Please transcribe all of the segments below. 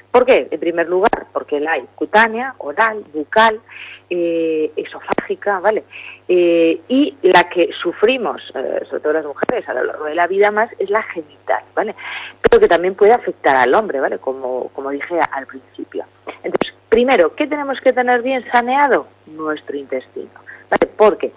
¿Por qué? En primer lugar, porque la hay cutánea, oral, bucal, esofágica, ¿vale? Y la que sufrimos, sobre todo las mujeres, a lo largo de la vida más, es la genital, ¿vale? Pero que también puede afectar al hombre, ¿vale? Como dije al principio. Entonces, primero, ¿qué tenemos que tener bien saneado? Nuestro intestino, ¿vale? Porque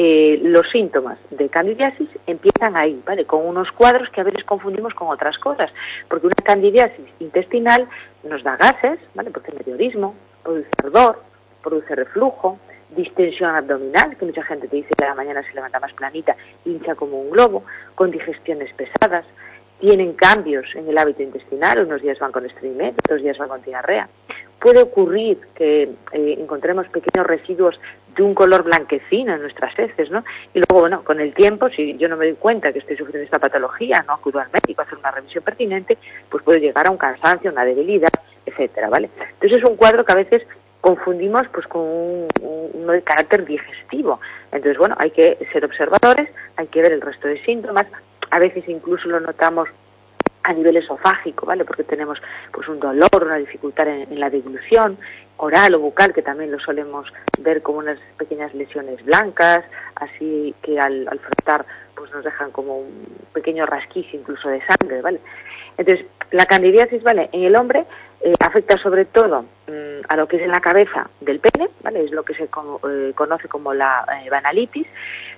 los síntomas de candidiasis empiezan ahí, ¿vale? Con unos cuadros que a veces confundimos con otras cosas, porque una candidiasis intestinal nos da gases, ¿vale? Produce meteorismo, produce ardor, produce reflujo, distensión abdominal, que mucha gente te dice que a la mañana se levanta más planita, hincha como un globo, con digestiones pesadas, tienen cambios en el hábito intestinal, unos días van con estreñimiento, otros días van con diarrea. Puede ocurrir que encontremos pequeños residuos de un color blanquecino en nuestras heces, ¿no? Y luego, bueno, con el tiempo, si yo no me doy cuenta que estoy sufriendo esta patología, no acudo al médico a hacer una revisión pertinente, pues puede llegar a un cansancio, una debilidad, etcétera, ¿vale? Entonces es un cuadro que a veces confundimos pues con uno de carácter digestivo. Entonces, bueno, hay que ser observadores, hay que ver el resto de síntomas, a veces incluso lo notamos a nivel esofágico, ¿vale? Porque tenemos pues un dolor, una dificultad en la deglución, oral o bucal, que también lo solemos ver como unas pequeñas lesiones blancas, así que al frotar pues nos dejan como un pequeño rasquicio incluso de sangre, ¿vale? Entonces, la candidiasis, ¿vale? En el hombre afecta sobre todo a lo que es en la cabeza del pene, ¿vale? Es lo que se conoce como la banalitis,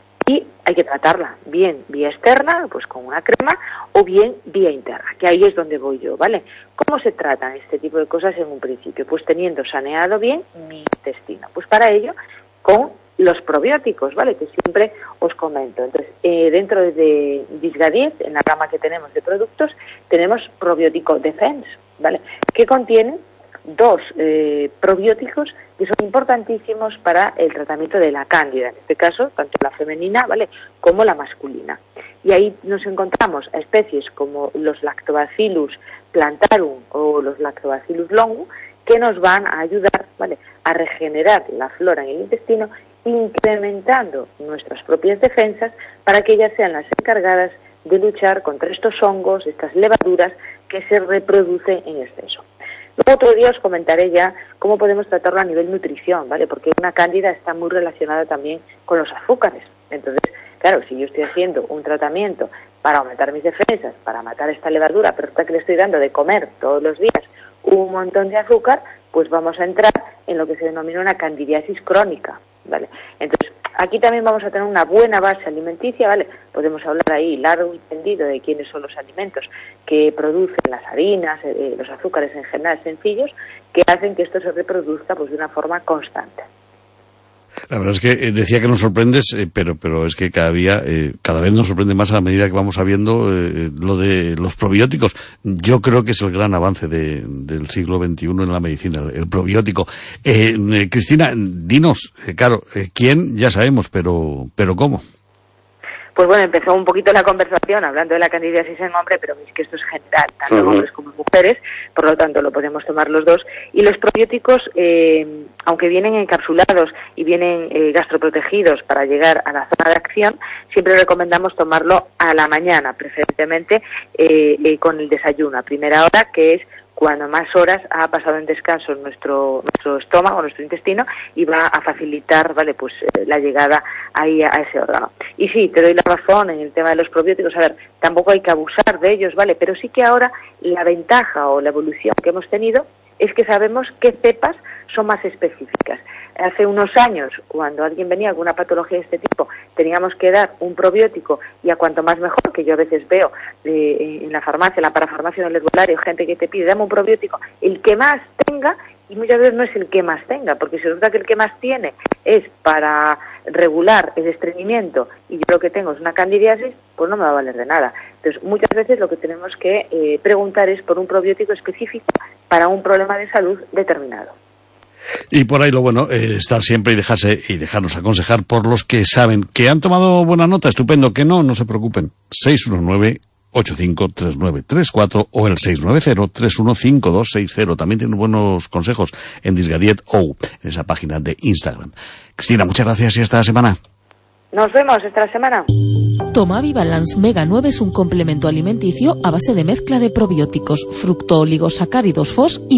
y hay que tratarla bien vía externa, pues con una crema, o bien vía interna, que ahí es donde voy yo, ¿vale? ¿Cómo se tratan este tipo de cosas en un principio? Pues teniendo saneado bien mi intestino. Pues para ello, con los probióticos, ¿vale? Que siempre os comento. Entonces, dentro de Disgadiet, en la gama que tenemos de productos, tenemos Probiótico Defense, ¿vale? Que contienen dos probióticos que son importantísimos para el tratamiento de la cándida, en este caso, tanto la femenina, ¿vale?, como la masculina. Y ahí nos encontramos a especies como los Lactobacillus plantarum o los Lactobacillus longus, que nos van a ayudar, ¿vale?, a regenerar la flora en el intestino, incrementando nuestras propias defensas para que ellas sean las encargadas de luchar contra estos hongos, estas levaduras que se reproducen en exceso. Luego otro día os comentaré ya cómo podemos tratarlo a nivel nutrición, ¿vale? Porque una cándida está muy relacionada también con los azúcares. Entonces, claro, si yo estoy haciendo un tratamiento para aumentar mis defensas, para matar esta levadura, pero que le estoy dando de comer todos los días un montón de azúcar, pues vamos a entrar en lo que se denomina una candidiasis crónica, ¿vale? Entonces, aquí también vamos a tener una buena base alimenticia, ¿vale? Podemos hablar ahí largo y tendido de quiénes son los alimentos que producen las harinas, los azúcares en general sencillos, que hacen que esto se reproduzca pues de una forma constante. La verdad es que decía que nos sorprendes, pero es que cada vez nos sorprende más a medida que vamos sabiendo lo de los probióticos. Yo creo que es el gran avance del siglo XXI en la medicina, el probiótico. Cristina, dinos, claro, ¿quién? Ya sabemos, pero ¿cómo? Pues bueno, empezó un poquito la conversación hablando de la candidiasis en hombre, pero es que esto es general, tanto en hombres como en mujeres, por lo tanto lo podemos tomar los dos. Y los probióticos, aunque vienen encapsulados y vienen gastroprotegidos para llegar a la zona de acción, siempre recomendamos tomarlo a la mañana, preferentemente con el desayuno, a primera hora, que es cuando más horas ha pasado en descanso nuestro estómago, nuestro intestino, y va a facilitar, ¿vale?, pues la llegada ahí a ese órgano. Y sí, te doy la razón en el tema de los probióticos. A ver, tampoco hay que abusar de ellos, ¿vale? Pero sí que ahora la ventaja o la evolución que hemos tenido es que sabemos qué cepas son más específicas. Hace unos años, cuando alguien venía con una patología de este tipo, teníamos que dar un probiótico, y a cuanto más mejor, que yo a veces veo en la farmacia, en la parafarmacia, en el herbolario, gente que te pide, dame un probiótico, el que más tenga, y muchas veces no es el que más tenga, porque si resulta que el que más tiene es para regular el estreñimiento, y yo lo que tengo es una candidiasis, pues no me va a valer de nada. Entonces, muchas veces lo que tenemos que preguntar es por un probiótico específico para un problema de salud determinado. Y por ahí lo bueno, estar siempre y dejarnos aconsejar por los que saben, que han tomado buena nota, estupendo, que no se preocupen. 619-853934 o el 690-315260. También tienen buenos consejos en Disgadiet en esa página de Instagram. Cristina, muchas gracias y hasta la semana. Nos vemos esta semana. Tomavibalance Mega 9 es un complemento alimenticio a base de mecla de probióticos, fructooligosacáridos FOS y